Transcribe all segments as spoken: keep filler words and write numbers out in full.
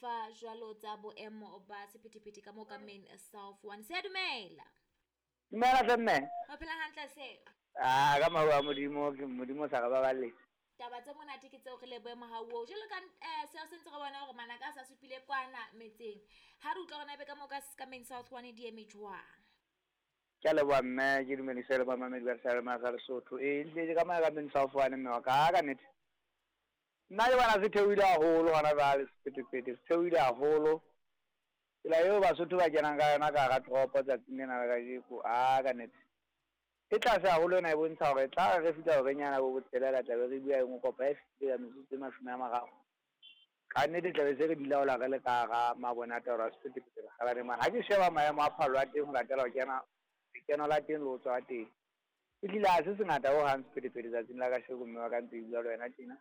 fa jwalo tsa boemo ba sephethephethe ka moo ka main South one. Se a dumela. Dumela hle mme. Ho phela hantle seo. Ah ka mawa modimo ke modimo sa ka ba balle. Taba tse monate ke tseo re le boemo ha wo. Jwalo ka eh se se ntse re bona hore manaka a sa supile kwana metseng. Ha re utlwa rona be ka moo ka main South one di eme jwang. Ke le bua mme ke dumedisa le ba mamedi ba sa ma sa Lesotho. Eh ile ka ma ka main South one mme wa ka ka net. Nna le bana se theoile haholo hona ba le sephethephethe se theoile haholo. Ila yo Basotho ba kenang ka yona ka ga tropo tsa tsena ka jeko a ka net. E tla se haholo na e bontsha hore tla re fita ho benyana bo botshelela tla be re bua eng kopa e fitile ya metsotso e mashome a mararo. Ka nnete tla be se re di laola re le ka ga mabone a taolo a sephethephethe ga re mana ha ke sheba maemo a phalo a teng ho latela ho kena keno la teng le ho tswa teng. E tlile a se se ngata ho hang sephethephethe tsatsing la ka shego mme wa ka ntse e bua le wena tjena.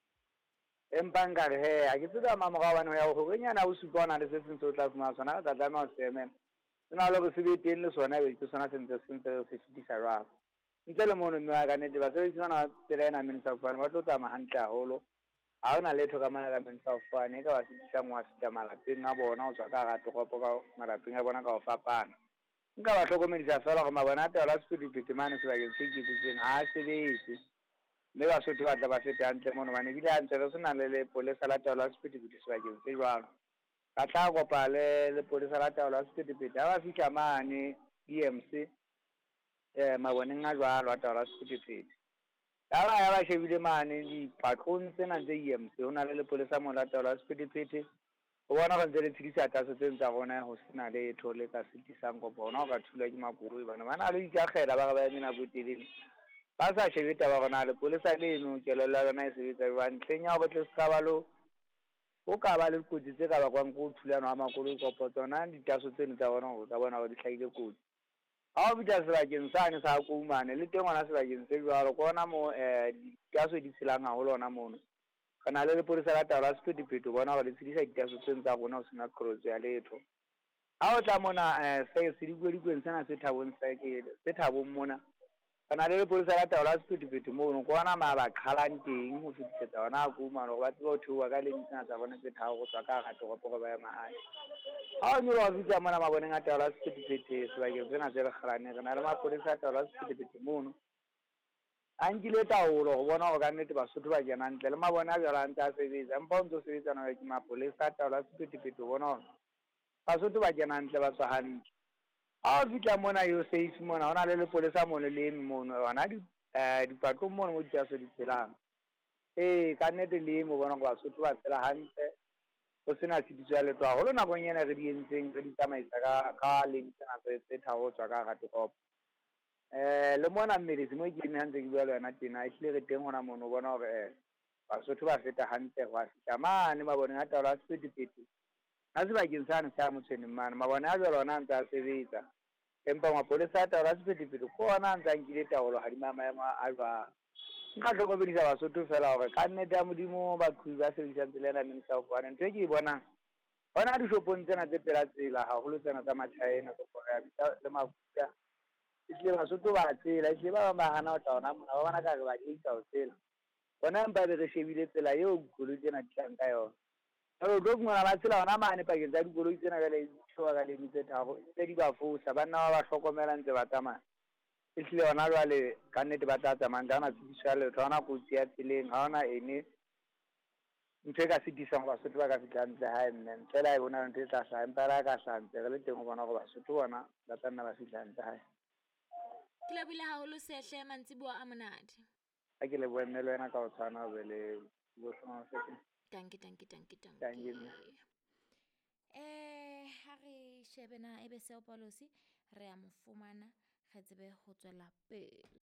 Empa nkare he ha ke tseba mamorao bana ya ho benyana o supa ona le se seng se o tla fumana sona ka tla ma o seme. Sena le go se be teng le sona be ke sona se ntse se ntse se fitisa jwang. Ntle le mono mme wa ka nnete ba se tsena tsela ena main South one ba tlo tsamaya hantle haholo. Ha hona letho ka mana ka main South one e ka ba se tsa mo a fita malapeng a bona ho tswa ka ga toropo ka malapeng a bona ka ho fapana. Nka ba hlokomedisa fela gore mabone a taolo a sephethephethe mane sebakeng se iketsetseng ha a sebetse. Mme Basotho ba tla ba feta hantle mono bane ebile a ntse re sena le lepolesa la taolo a sephethephethe sebakeng se jwalo. Ka tla kopa le lepolesa la taolo a sephethephethe ha ba fihla mane D M C eh maboneng a jwalo a taolo a sephethephethe. Ha ba ya ba shebile mane dipatlong tsena tse E M C ho na le lepolesa mo la taolo a sephethephethe. Ho bona re ntse le tshedisa tase tse tsa rona ho sena letho le ka sitisang kopa hona ho ka thula ke makoloi bana bana le ikakgela ba re ba eme nako e telele. Ba sa shebe taba rona lepolesa leno kelello ya lona e sebetsa jwang ntlheng ya ho tle se ka ba lo o ka ba le kotsi tse ka bakwang ko thulano ha makoloi kopo tsona ditaso tseno tsa bona ho tsa bona ho di hlahile kotsi. Ha o fihla sebakeng sane sa Koumane le teng hona sebakeng se jwalo ko hona mo eh ditaso di tshelang haholo hona mono. Ka na le lepolesa la taolo a sephethephethe bona hore le tshedisa ditaso tseno tsa rona ho sena qholotso ya letho. Ha o tla mona eh se se dikwe sena se thabong sa ke se thabong mona. Kana le lepolesa la taolo a sephethephethe mono ko hona ma ba qhalang teng ho fetisetsa hona Koumane hore ba tsebe ho theoha ka leng tsena tsa bona tse tharo go tswa ka ga toropo go ba ya mahae. Ha o nyoloha ho fihla mona maboneng a taolo a sephethephethe sebakeng sena se re kgalane re na le mapolesa a taolo a sephethephethe mono. A nkile taolo ho bona hore ka nnete Basotho ba kena ntle le mabone a jwalo a ntse a sebetsa empa o ntso sebetsana le mapolesa a taolo a sephethephethe ho bona hore Basotho ba kena ntle ba tswa hantle. Ha o fihla mona yo safe mona hona le lepolesa mono le mono hona di eh dipatlong mono mo ditaso di tshelang. Eh ka nnete le mo bona hore Basotho ba tshela hantle ho sena tshitiso ya letho haholo nakong ena re di entseng re di tsamaisa ka ka leng tsena tse tharo tswa ka ga toropo. Eh le mona mmedisi mo ke eme hantle ke bua le wena tjena e hlile re teng hona mono bona hore Basotho ba feta hantle ho a fihla mane maboneng a taolo a sephethephethe. Ha sebakeng sane sa motshweneng mane mabone a jwalo ona a ntse a sebetsa. Empa mapolesa a taolo a sephethephethe ko ona a ntse a nkile taolo hodima maemo a jwang. Nka hlokomedisa Basotho fela hore ka nnete ya Modimo baqhubi ba sebedisang tsela ena main South one ntho e ke e bonang hona dishopong tsena tse pela tsela haholo tsena tsa matjhaena ka le mafuta. Ehlile Basotho ba tsela ehlile ba bang ba hana ho tla hona mona ba bona ka re ba ke ka ho tsela. Bona empa be re shebile tsela eo dikoloi tsena di tlang ka yona. Re tlo fumana ba tsela hona mane pakeng tsa dikoloi tsena jwale thoba ka leng tse tharo tse di ba fosa banna ba ba hlokomela ntse ba tsamaya. Ehlile hona jwale ka nnete ba tla tsamaya nka hona tshitiso ya letho ha hona kotsi ya tseleng ha hona ene ntho e ka sitisang Basotho ba ka fihla hantle hae mme ntle le ha e bona ntho e tla hlaha empa le ha ka hlaha ntse re le teng ho bona hore Basotho bona ba tla nna ba fihla hantle hae. Ke lebile haholo sehle mantsibuwa a monate. Ha ke le boemme le wena ka ho tshwana ho be le bohlokwa se. Danke danke danke danke. Danke. Eh ha re shebena ebe seo Palosi re a mo fumana re tsebe ho tswela pele.